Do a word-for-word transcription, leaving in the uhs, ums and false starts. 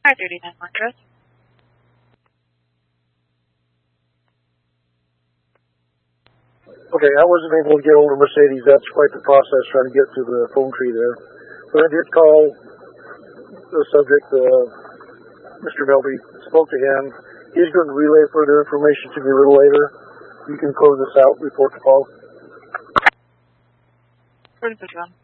five thirty-nine Montrose. Okay, I wasn't able to get hold of Mercedes. That's quite the process trying to get to the phone tree there. But I did call the subject, uh, Mister Melby, spoke to him. He's going to relay further information to me a little later. You can close this out, report the call. Report to John.